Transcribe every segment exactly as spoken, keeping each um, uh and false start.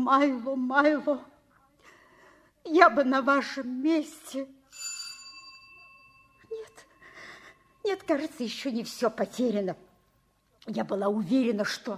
Майло, Майло, я бы на вашем месте... Нет, нет, кажется, еще не все потеряно. Я была уверена, что...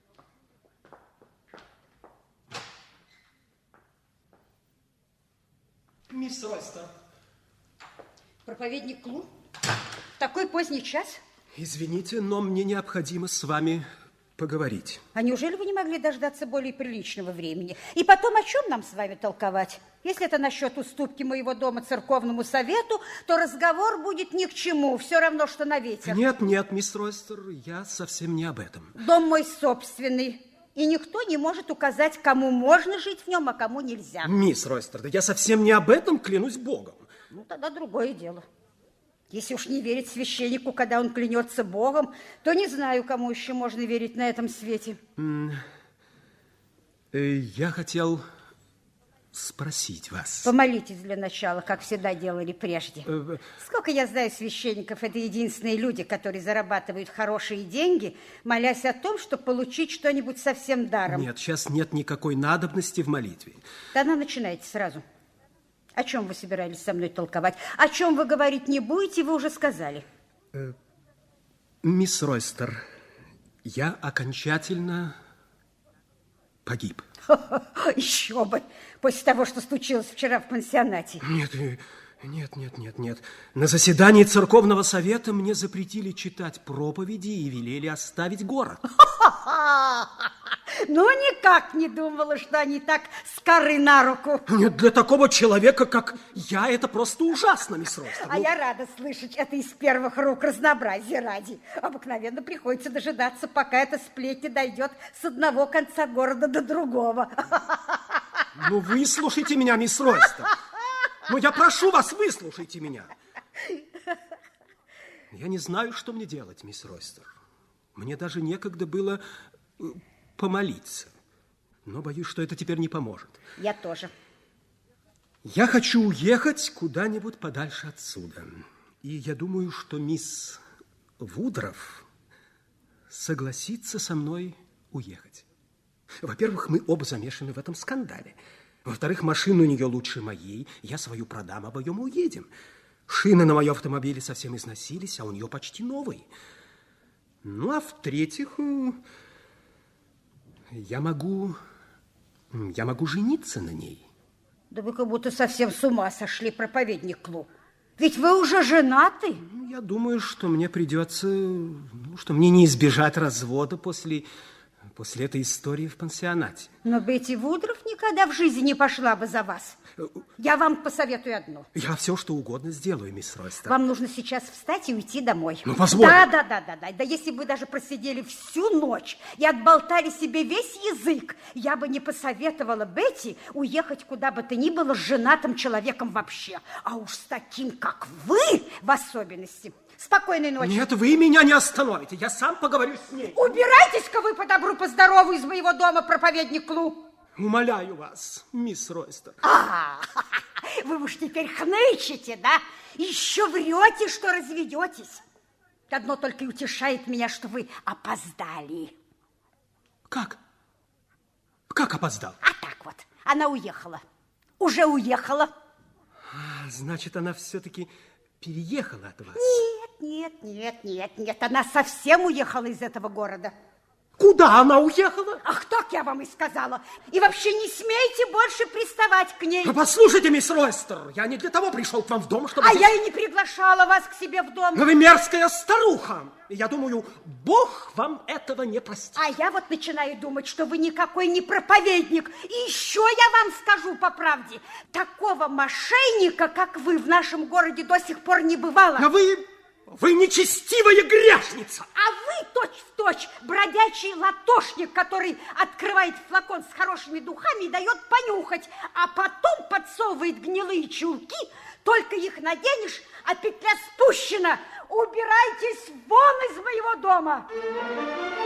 Мисс Ройстер. Проповедник Клу? В такой поздний час? Извините, но мне необходимо с вами поговорить. А неужели вы не могли дождаться более приличного времени? И потом, о чем нам с вами толковать? Если это насчет уступки моего дома церковному совету, то разговор будет ни к чему, все равно, что на ветер. Нет, нет, мисс Ройстер, я совсем не об этом. Дом мой собственный, и никто не может указать, кому можно жить в нем, а кому нельзя. Мисс Ройстер, да я совсем не об этом, клянусь Богом. Ну, тогда другое дело. Если уж не верить священнику, когда он клянется Богом, то не знаю, кому еще можно верить на этом свете. Я хотел спросить вас. Помолитесь для начала, как всегда делали прежде. Сколько я знаю священников, это единственные люди, которые зарабатывают хорошие деньги, молясь о том, чтобы получить что-нибудь совсем даром. Нет, сейчас нет никакой надобности в молитве. Тогда начинайте сразу. О чем вы собирались со мной толковать? О чем вы говорить не будете, вы уже сказали. Э, мисс Ройстер, я окончательно погиб. Еще бы, после того, что случилось вчера в пансионате. Нет, нет, нет, нет, нет. На заседании церковного совета мне запретили читать проповеди и велели оставить город. Ну, никак не думала, что они так скоры на руку. Нет, для такого человека, как я, это просто ужасно, мисс Ройстер. А ну... я рада слышать это из первых рук, разнообразия ради. Обыкновенно приходится дожидаться, пока эта сплетня дойдет с одного конца города до другого. Ну, выслушайте меня, мисс Ройстер. Ну, я прошу вас, выслушайте меня. Я не знаю, что мне делать, мисс Ройстер. Мне даже некогда было помолиться. Но боюсь, что это теперь не поможет. Я тоже. Я хочу уехать куда-нибудь подальше отсюда. И я думаю, что мисс Вудров согласится со мной уехать. Во-первых, мы оба замешаны в этом скандале. Во-вторых, машина у нее лучше моей. Я свою продам, обоим уедем. Шины на моем автомобиле совсем износились, а у нее почти новые. Ну, а в-третьих, я могу... Я могу жениться на ней. Да вы как будто совсем с ума сошли, проповедник Клу. Ведь вы уже женаты. Ну, я думаю, что мне придется... Ну, что мне не избежать развода после... после этой истории в пансионате. Но Бетти Вудров никогда в жизни не пошла бы за вас. Я вам посоветую одно. Я все, что угодно сделаю, мисс Ройстер. Вам нужно сейчас встать и уйти домой. Ну, позвольте. Да, да, да, да, да. Да если бы вы даже просидели всю ночь и отболтали себе весь язык, я бы не посоветовала Бетти уехать куда бы то ни было с женатым человеком вообще. А уж с таким, как вы, в особенности. Спокойной ночи. Нет, вы меня не остановите. Я сам поговорю с ней. Убирайтесь-ка вы по добру, по здорову из моего дома, проповедник Клу. Умоляю вас, мисс Ройстер. А, вы уж теперь хнычете, да? Еще врете, что разведетесь. Одно только и утешает меня, что вы опоздали. Как? Как опоздал? А так вот, она уехала. Уже уехала. А, значит, она все-таки переехала от вас? Нет, нет, нет, нет, нет. Она совсем уехала из этого города. Куда она уехала? Ах, так я вам и сказала. И вообще не смейте больше приставать к ней. Ну, послушайте, мисс Ройстер, я не для того пришел к вам в дом, чтобы... А здесь... я и не приглашала вас к себе в дом. Но вы мерзкая старуха. И я думаю, Бог вам этого не простит. А я вот начинаю думать, что вы никакой не проповедник. И еще я вам скажу по правде. Такого мошенника, как вы, в нашем городе до сих пор не бывало. А вы... Вы нечестивая грешница. А вы точь-в-точь бродячий латошник, который открывает флакон с хорошими духами и дает понюхать, а потом подсовывает гнилые чулки. Только их наденешь, а петля спущена. Убирайтесь вон из моего дома.